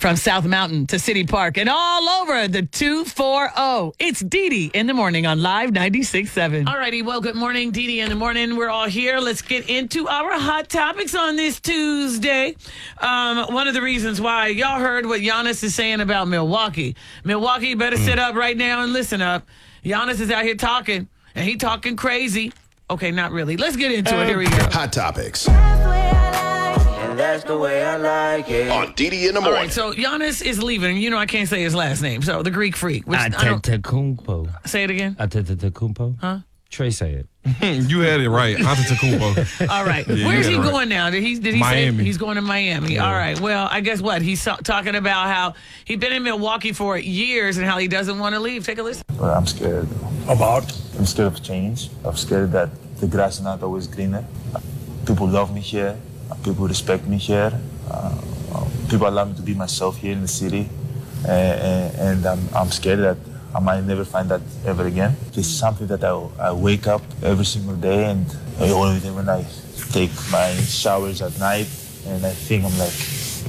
From South Mountain to City Park and all over the 240. It's Dee in the morning on Live 96.7. All righty. Well, good morning, Dee in the morning. We're all here. Let's get into our hot topics on this Tuesday. One of the reasons why y'all heard what Giannis is saying about Milwaukee. Milwaukee better sit up right now and listen up. Giannis is out here talking, and he talking crazy. Okay, not really. Let's get into it. Here we go. Hot topics. That's the way I like it. On Didi in the morning. All right, so Giannis is leaving. You know I can't say his last name. So the Greek freak. Which, Antetokounmpo. Say it again. Antetokounmpo. Huh? Trey, say it. You had it right. Antetokounmpo. All right. Yeah, Where's he right. going now? Did he Miami. say he's going to Miami? Yeah. All right. Well, I guess what? He's talking about how he's been in Milwaukee for years and how he doesn't want to leave. Take a listen. But I'm scared. About? I'm scared of change. I'm scared that the grass is not always greener. People love me here. People respect me here. People allow me to be myself here in the city. And I'm scared that I might never find that ever again. It's something that I wake up every single day, and even when I take my showers at night, and I think I'm like,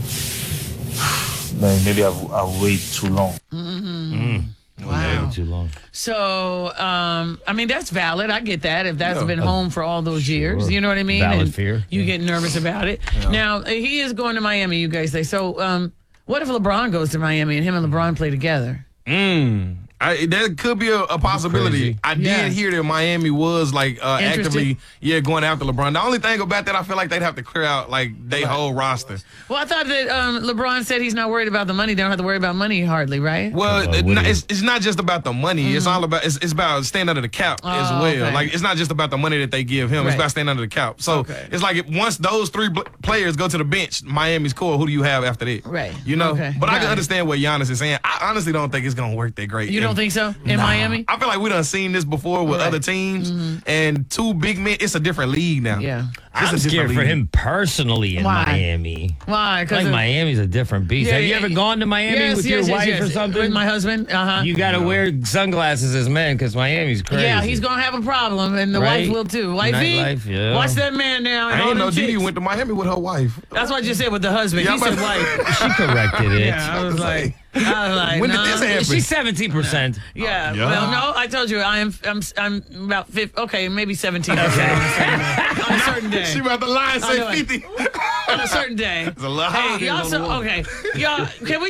man, maybe I've waited too long. Wow. Too long. So, I mean, that's valid. I get that. If that's been home for all those years, you know what I mean? Valid and fear. You get nervous about it. Yeah. Now, he is going to Miami, you guys say. So, what if LeBron goes to Miami and him and LeBron play together? That could be a possibility. Crazy. I did hear that Miami was like actively, going after LeBron. The only thing about that, I feel like they'd have to clear out like their whole roster. Well, I thought that LeBron said he's not worried about the money. They don't have to worry about money hardly, right? Well, Woody. it's not just about the money. It's all about it's about staying under the cap as well. okay. Like it's not just about the money that they give him. It's Right. about staying under the cap. So it's like once those three players go to the bench, Miami's core. Who do you have after that? Right. You know. Okay. But I can Right. understand what Giannis is saying. I honestly don't think it's gonna work that great. You don't think so? In Miami? I feel like we done seen this before with Right. other teams, and two big men. It's a different league now. Yeah. It's I'm a scared different for league. him personally in Why? Miami. Why? Like Miami's a different beast. Yeah, Have you yeah, ever yeah. gone to Miami with your wife or something? With my husband? Uh-huh. You got to wear sunglasses as men because Miami's crazy. Yeah, he's going to have a problem, and the Right? wife will too. Wifey, Nightlife, yeah. watch that man now. And I all didn't know them Didi chicks. went to Miami with her wife. That's what I just said with the husband. Yeah, He said but- wife. She corrected it. Yeah, I was like, When did this happen? She's 17%. Yeah. Yeah. Well, no, I told you I'm about 50. Okay, maybe 17. Okay. On a certain day. She about to lie and I know say it. 50. On a certain day. It's a lot. Hey, y'all. So, okay, y'all. Can we